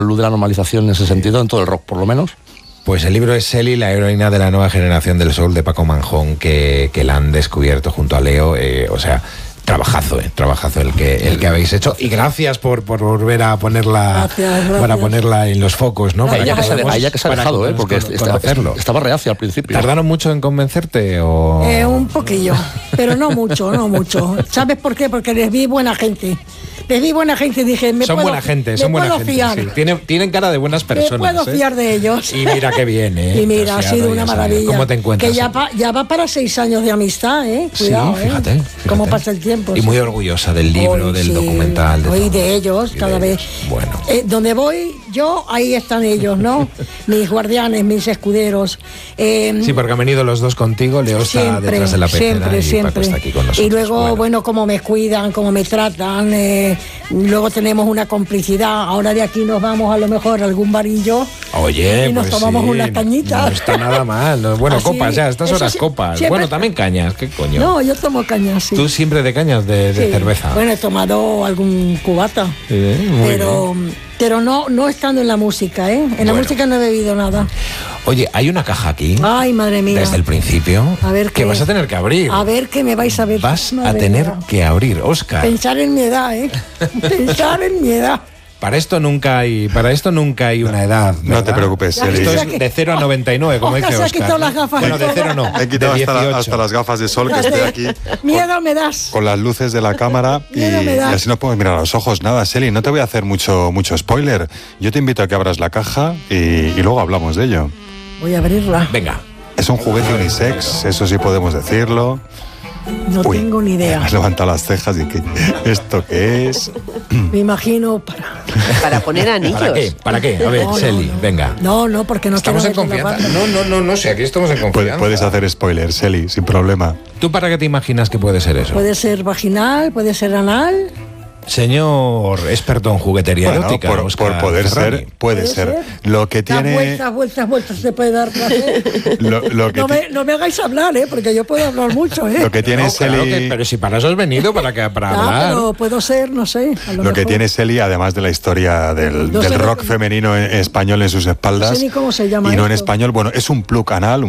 luz de la normalización en ese sentido, en todo el rock por lo menos. Pues el libro es Selly, la heroína de la nueva generación del soul, de Paco Manjón, que la han descubierto junto a Leo, trabajazo el que habéis hecho, y gracias por volver a ponerla, gracias. Para ponerla en los focos, ¿no? Ella que se ha dejado, porque estaba reacia al principio. ¿Tardaron mucho en convencerte o...? Un poquillo, pero no mucho. ¿Sabes por qué? Porque les vi buena gente. Dije, son buena gente. Sí. Tienen cara de buenas personas. Me puedo fiar de ellos. Y mira qué bien, Y mira, ha sido una maravilla. ¿Cómo te encuentras? Que ya va para 6 años de amistad, Cuidado, sí, fíjate. Cómo pasa el tiempo. Y muy orgullosa del libro, del documental. De ellos, cada vez. Bueno. Donde voy yo, ahí están ellos, ¿no? Mis guardianes, mis escuderos. Sí, porque han venido los dos contigo. Leo está detrás de la pecera y Paco está aquí con nosotros. Y luego, cómo me cuidan, cómo me tratan. Luego tenemos una complicidad. Ahora de aquí nos vamos a lo mejor a algún barillo. Oye, y nos tomamos unas cañitas. No está nada mal. Bueno, así, copas ya, estas horas copas. Siempre... Bueno, también cañas, ¿qué coño? No, yo tomo cañas, sí. Tú siempre de cañas de cerveza. Bueno, he tomado algún cubata. Pero no estando en la música, En la música no he bebido nada. Oye, hay una caja aquí. Ay, madre mía. Desde el principio. A ver que vas a tener que abrir. A ver qué me vais a ver. Vas a tener que abrir, Óscar. Pensar en mi edad, Pensar en mi edad. Para esto nunca hay una edad, ¿verdad? No te preocupes. Esto es de 0 a 99, como dice Óscar. Se ha quitado las gafas. Bueno, de 0 no. He quitado hasta las gafas de sol, que estoy aquí. Miedo me das. Con las luces de la cámara y así no puedo mirar a los ojos. Nada, Selly, no te voy a hacer mucho spoiler. Yo te invito a que abras la caja y luego hablamos de ello. Voy a abrirla. Venga. Es un juguete unisex, eso sí podemos decirlo. No tengo ni idea. Has levantado las cejas y ¿esto qué es? Me imagino para poner anillos. ¿Para qué? A ver, Selly, venga. No, porque no estamos en confianza. No, sí, aquí estamos en confianza. Puedes hacer spoiler, Selly, sin problema. ¿Tú para qué te imaginas que puede ser eso? Puede ser vaginal, puede ser anal. Señor experto en juguetería erótica, por poder ser, puede ser. Lo que tiene... Vueltas, se puede dar placer. No me hagáis hablar, porque yo puedo hablar mucho, Lo que tiene Selly... pero si para eso has venido, para hablar. Pero puedo ser, no sé. Lo que tiene Selly, además de la historia del rock femenino español en sus espaldas. No sé ni cómo se llama. Y no en español, es un plug anal,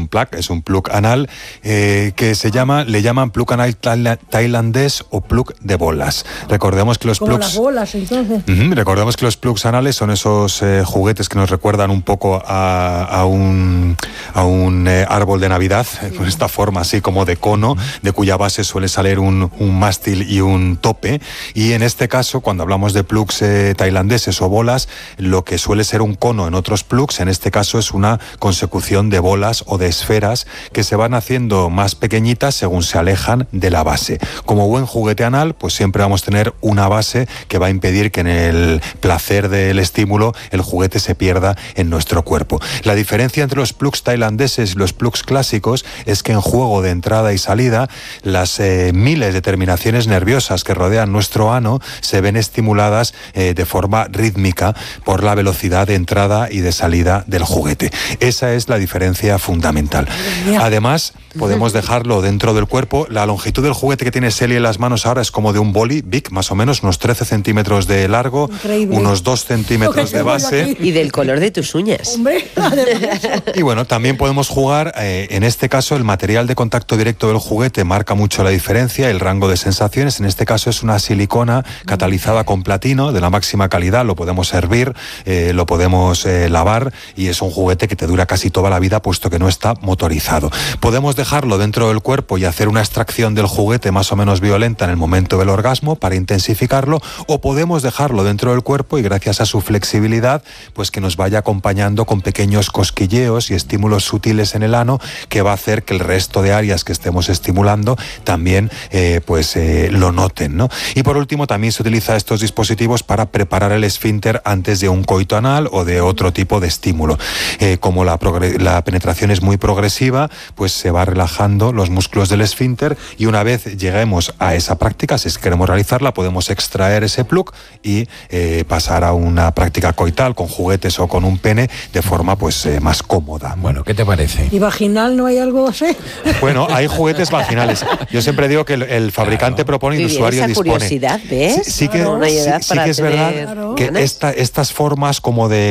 que le llaman plug anal tailandés o plug de bolas. Recordemos que los como plugs, las bolas, entonces. Recordemos que los plugs anales son esos juguetes que nos recuerdan un poco a un árbol de Navidad, con esta forma así como de cono, de cuya base suele salir un mástil y un tope. Y en este caso, cuando hablamos de plugs tailandeses o bolas, lo que suele ser un cono en otros plugs, en este caso es una consecución de bolas o de esferas que se van haciendo más pequeñitas según se alejan de la base. Como buen juguete anal, pues siempre vamos a tener una base que va a impedir que en el placer del estímulo el juguete se pierda en nuestro cuerpo. La diferencia entre los plugs tailandeses y los plugs clásicos es que en juego de entrada y salida las miles de terminaciones nerviosas que rodean nuestro ano se ven estimuladas de forma rítmica por la velocidad de entrada y de salida del juguete. Esa es la diferencia fundamental. Además, podemos dejarlo dentro del cuerpo. La longitud del juguete que tiene Selly en las manos ahora es como de un boli big, más o menos unos 13 centímetros de largo. Increíble. Unos 2 centímetros de base. Y del color de tus uñas. Hombre, y bueno, también podemos jugar, en este caso el material de contacto directo del juguete marca mucho la diferencia, el rango de sensaciones. En este caso es una silicona catalizada con platino de la máxima calidad. Lo podemos hervir, lo podemos lavar, y es un juguete que te dura casi toda la vida, puesto que no está motorizado. Podemos dejarlo dentro del cuerpo y hacer una extracción del juguete más o menos violenta en el momento del orgasmo para intensificarlo, o podemos dejarlo dentro del cuerpo y gracias a su flexibilidad, pues que nos vaya acompañando con pequeños cosquilleos y estímulos sutiles en el ano, que va a hacer que el resto de áreas que estemos estimulando también lo noten, ¿no? Y por último, también se utiliza estos dispositivos para preparar el esfínter antes de un coito anal o de otro tipo de estímulo. Como la penetración es muy progresiva, pues se va relajando los músculos del esfínter, y una vez lleguemos a esa práctica, si queremos realizarla, podemos extraer ese plug y pasar a una práctica coital con juguetes o con un pene de forma pues más cómoda. Bueno, ¿qué te parece? ¿Y vaginal no hay algo así? Bueno, hay juguetes vaginales. Yo siempre digo que el fabricante propone y el usuario esa dispone. curiosidad, ¿ves? Sí que, Claro. sí que es verdad que estas formas como de